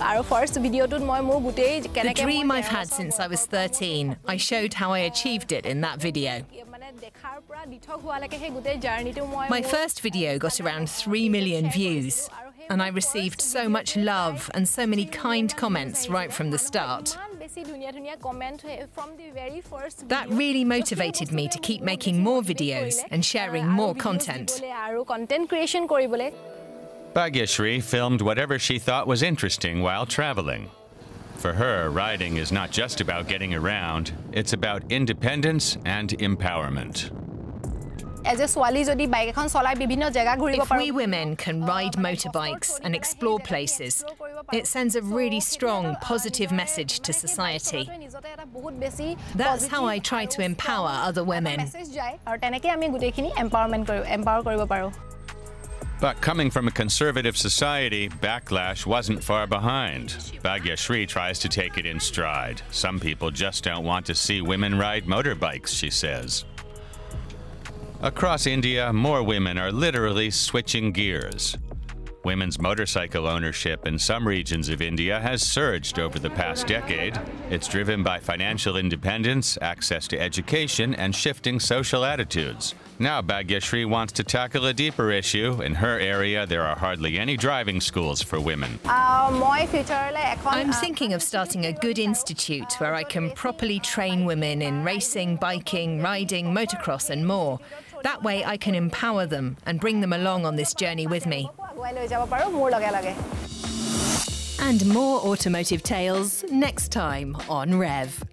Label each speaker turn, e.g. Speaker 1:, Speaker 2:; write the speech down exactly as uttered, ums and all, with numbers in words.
Speaker 1: The dream I've had since I was thirteen. I showed how I achieved it in that video. My first video got around three million views, and I received so much love and so many kind comments right from the start. That really motivated me to keep making more videos and sharing more content.
Speaker 2: Bhagyashree filmed whatever she thought was interesting while traveling. For her, riding is not just about getting around, it's about independence and empowerment.
Speaker 1: If we women can ride motorbikes and explore places, it sends a really strong, positive message to society. That's how I try to empower other women.
Speaker 2: But coming from a conservative society, backlash wasn't far behind. Bhagyashree tries to take it in stride. Some people just don't want to see women ride motorbikes, she says. Across India, more women are literally switching gears. Women's motorcycle ownership in some regions of India has surged over the past decade. It's driven by financial independence, access to education, and shifting social attitudes. Now Bhagyashree wants to tackle a deeper issue. In her area, there are hardly any driving schools for women.
Speaker 1: I'm thinking of starting a good institute where I can properly train women in racing, biking, riding, motocross, and more. That way I can empower them and bring them along on this journey with me. And more automotive tales next time on Rev.